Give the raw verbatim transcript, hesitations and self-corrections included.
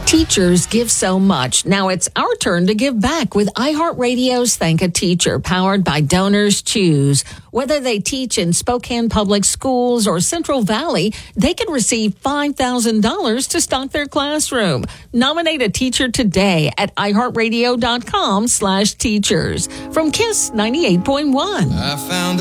Teachers give so much. Now it's our turn to give back with iHeartRadio's Thank a Teacher, powered by Donors Choose. Whether they teach in Spokane Public Schools or Central Valley, they can receive five thousand dollars to stock their classroom. Nominate a teacher today at iHeartRadio.com slash teachers. From KISS ninety-eight point one. I found